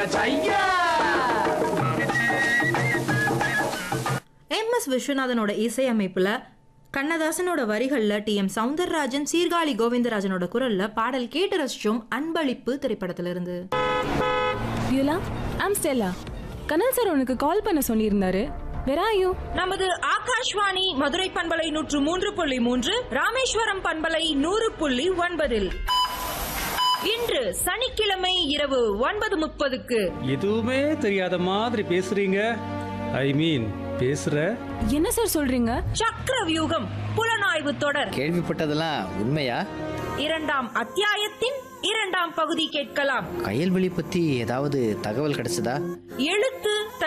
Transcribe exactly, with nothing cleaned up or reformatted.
M S விஸ்வநாதனோட இசையமைப்புல கண்ணதாசனோட வரிகள்ல D M Soundararajan Sirkazhi கோவிந்தராஜனோட குரல்ல பாடல் கேட்டு ரசிச்சோம் அன்பளிப்பு திரைப்படத்திலிருந்து. வியூலா, ஐம் ஸ்டெல்லா. கனல் சார் உனக்கு கால் பண்ண சொல்லியிருந்தாரு. Where are you? நமது ஆகாஷ்வாணி மதுரை பண்பலை நூற்று மூன்று புள்ளி மூன்று, ராமேஸ்வரம் பண்பலை நூறு புள்ளி ஒன்பதில் இன்று சனிக்கிழமை இரவு ஒன்பது முப்பதுக்கு. எதுவுமே தெரியாத மாதிரி பேசுறீங்க. ஐ மீன் பேசுற என்ன சார் சொல்றீங்க? சக்கர வியூகம் புலனாய்வு தொடர். கேள்விப்பட்டதெல்லாம் உண்மையா? இரண்டாம் அத்தியாயத்தின் இரண்டாம் பகுதி கேட்கலாம். கயல்வெளி பத்தி ஏதாவது தகவல் கிடைச்சதா? எழுத்து